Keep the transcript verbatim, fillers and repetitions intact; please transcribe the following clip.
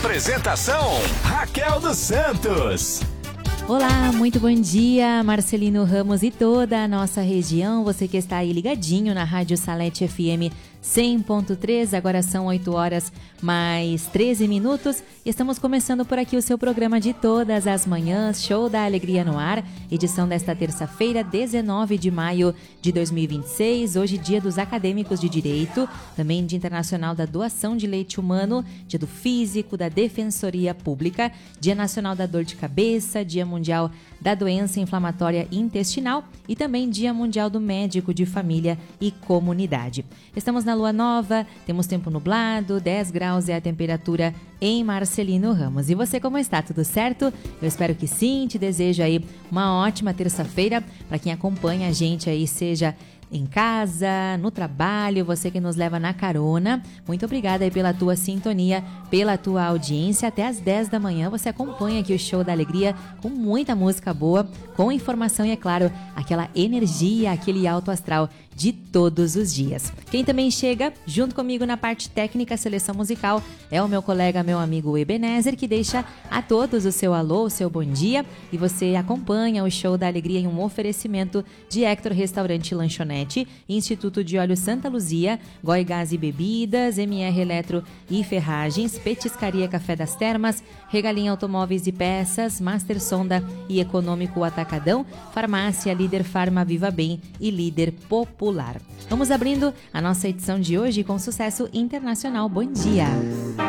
Apresentação, Raquel dos Santos. Olá, muito bom dia, Marcelino Ramos e toda a nossa região. Você que está aí ligadinho na Rádio Salete F M cem ponto três, agora são oito horas mais treze minutos. E estamos começando por aqui o seu programa de todas as manhãs, Show da Alegria no Ar, edição desta terça-feira, dezenove de maio de dois mil e vinte e seis, hoje dia dos acadêmicos de direito, também dia internacional da doação de leite humano, dia do físico, da defensoria pública, dia nacional da dor de cabeça, dia mundial da doença inflamatória intestinal e também dia mundial do médico de família e comunidade. Estamos na lua nova, temos tempo nublado, dez graus é a temperatura em Marcelino Ramos. E você, como está? Tudo certo? Eu espero que sim, te desejo aí uma ótima terça-feira para quem acompanha a gente aí, seja em casa, no trabalho, você que nos leva na carona. Muito obrigada aí pela tua sintonia, pela tua audiência. Até às dez da manhã você acompanha aqui o Show da Alegria com muita música boa, com informação e, é claro, aquela energia, aquele alto astral de todos os dias. Quem também chega junto comigo na parte técnica, seleção musical, é o meu colega, meu amigo Ebenezer, que deixa a todos o seu alô, o seu bom dia, e você acompanha o Show da Alegria em um oferecimento de Hector Restaurante e Lanchonete, Instituto de Óleo Santa Luzia, Goi Gás e Bebidas, M R Eletro e Ferragens, Petiscaria Café das Termas, Regalinha Automóveis e Peças, Master Sonda e Econômico Atacadão, Farmácia Líder Farma Viva Bem e Líder Popular. Vamos abrindo a nossa edição de hoje com sucesso internacional. Bom dia!